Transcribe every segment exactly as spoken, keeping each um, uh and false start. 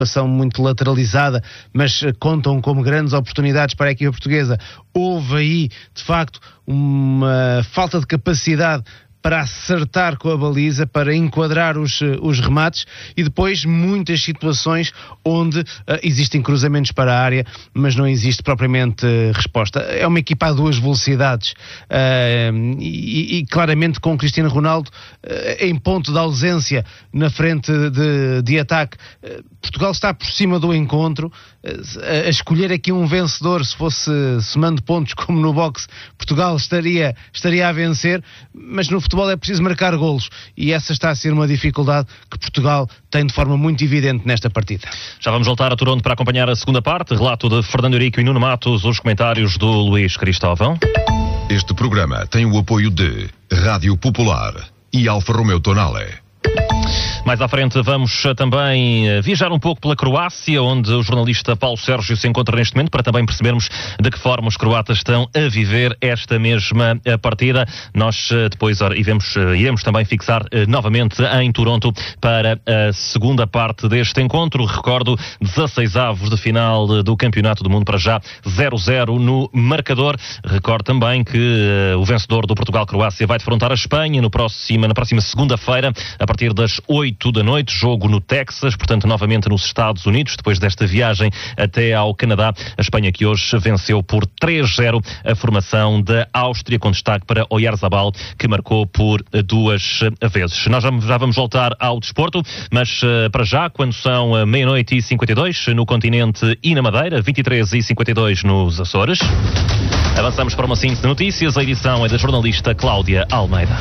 São muito lateralizada, mas contam como grandes oportunidades para a equipa portuguesa. Houve aí, de facto, uma falta de capacidade para acertar com a baliza, para enquadrar os, os remates, e depois muitas situações onde uh, existem cruzamentos para a área, mas não existe propriamente uh, resposta. É uma equipa a duas velocidades uh, e, e claramente com Cristiano Ronaldo uh, em ponto de ausência na frente de, de ataque. Uh, Portugal está por cima do encontro. Uh, a escolher aqui um vencedor, se fosse somando pontos como no boxe, Portugal estaria, estaria a vencer, mas no futebol é preciso marcar golos, e essa está a ser uma dificuldade que Portugal tem de forma muito evidente nesta partida. Já vamos voltar a Toronto para acompanhar a segunda parte. Relato de Fernando Eurico e Nuno Matos, os comentários do Luís Cristóvão. Este programa tem o apoio de Rádio Popular e Alfa Romeo Tonale. Mais à frente vamos também viajar um pouco pela Croácia, onde o jornalista Paulo Sérgio se encontra neste momento, para também percebermos de que forma os croatas estão a viver esta mesma partida. Nós depois iremos, iremos também fixar novamente em Toronto para a segunda parte deste encontro. Recordo, dezasseis avos de final do Campeonato do Mundo, para já zero a zero no marcador. Recordo também que o vencedor do Portugal-Croácia vai defrontar a Espanha no próximo, na próxima segunda-feira, a partir das oito da noite, jogo no Texas, portanto novamente nos Estados Unidos, depois desta viagem até ao Canadá. A Espanha que hoje venceu por três a zero a formação da Áustria, com destaque para Oyarzabal, que marcou por duas vezes. Nós já vamos voltar ao desporto, mas para já, quando são meia-noite e cinquenta e dois no continente e na Madeira, vinte e três e cinquenta e dois nos Açores, avançamos para uma síntese de notícias. A edição é da jornalista Cláudia Almeida.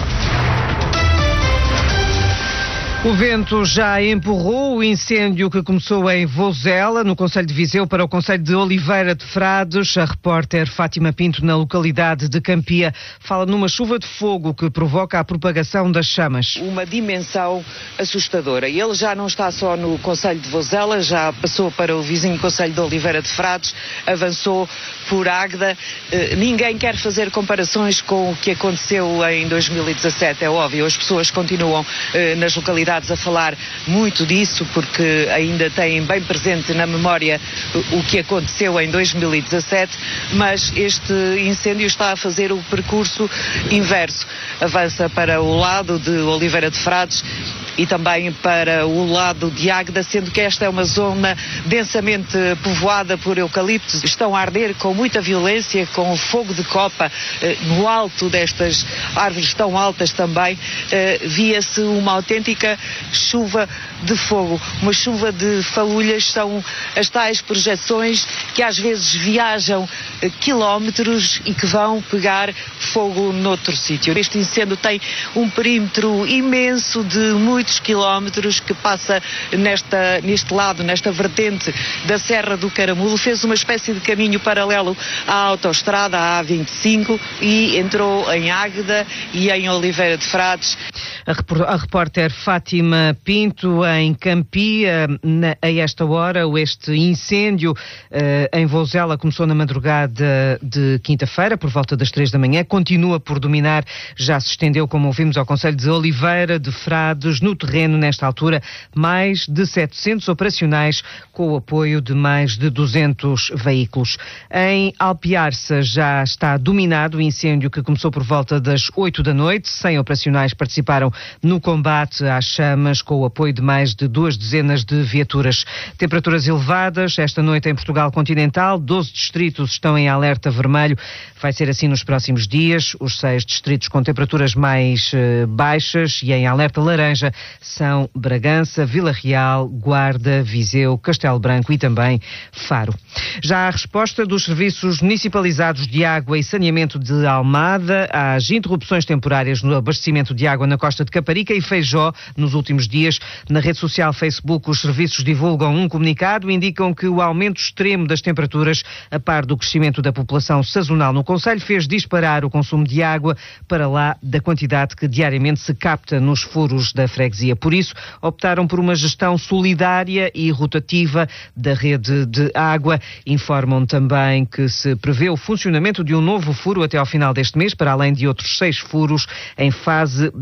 O vento já empurrou o incêndio que começou em Vozela, no concelho de Viseu, para o concelho de Oliveira de Frades. A repórter Fátima Pinto, na localidade de Campia, fala numa chuva de fogo que provoca a propagação das chamas. Uma dimensão assustadora. E ele já não está só no concelho de Vozela, já passou para o vizinho concelho de Oliveira de Frades, avançou por Águeda. Uh, ninguém quer fazer comparações com o que aconteceu em dois mil e dezassete, é óbvio. As pessoas continuam uh, nas localidades a falar muito disso, porque ainda têm bem presente na memória o que aconteceu em dois mil e dezassete, mas este incêndio está a fazer o percurso inverso. Avança para o lado de Oliveira de Frades e também para o lado de Águeda, sendo que esta é uma zona densamente povoada por eucaliptos. Estão a arder com muita violência, com fogo de copa eh, no alto destas árvores tão altas também. Eh, via-se uma autêntica chuva de fogo, uma chuva de faúlhas. São as tais projeções que às vezes viajam eh, quilómetros e que vão pegar fogo noutro sítio. Este incêndio tem um perímetro imenso de muitos quilómetros, que passa nesta, neste lado, nesta vertente da Serra do Caramulo. Fez uma espécie de caminho paralelo à autoestrada, à A vinte e cinco, e entrou em Águeda e em Oliveira de Frades. A, repor- a repórter Fátima Pinto, em Campia, na, a esta hora. Este incêndio uh, em Vozela começou na madrugada de quinta-feira, por volta das três da manhã, continua por dominar, já se estendeu, como ouvimos, ao concelho de Oliveira de Frades. No terreno, nesta altura, mais de setecentos operacionais, com o apoio de mais de duzentos veículos. Em Alpiarça já está dominado o incêndio que começou por volta das oito da noite. cem operacionais participaram no combate às chamas, com o apoio de mais de duas dezenas de viaturas. Temperaturas elevadas esta noite em Portugal continental. doze distritos estão em alerta vermelho. Vai ser assim nos próximos dias. Os seis distritos com temperaturas mais uh, baixas e em alerta laranja são Bragança, Vila Real, Guarda, Viseu, Castelo Branco e também Faro. Já a resposta dos serviços municipalizados de água e saneamento de Almada às interrupções temporárias no abastecimento de água na costa de Caparica e Feijó nos últimos dias. Na rede social Facebook, os serviços divulgam um comunicado, indicam que o aumento extremo das temperaturas, a par do crescimento da população sazonal no concelho, fez disparar o consumo de água para lá da quantidade que diariamente se capta nos furos da freguesia. Por isso, optaram por uma gestão solidária e rotativa da rede de água. Informam também que se prevê o funcionamento de um novo furo até ao final deste mês, para além de outros seis furos em fase de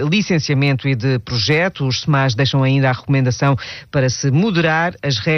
licenciamento e de projeto. Os SEMAS deixam ainda a recomendação para se moderar as regras